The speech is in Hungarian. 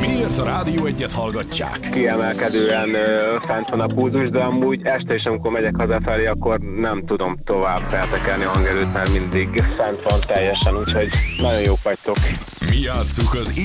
Miért a Rádió Egyet hallgatják? Kiemelkedően fent van a pulzus, de amúgy este is, amikor megyek hazafelé, akkor nem tudom tovább feltekelni a hangerőt, mert mindig fent van teljesen, úgyhogy nagyon jók vagytok. Mi játsszuk az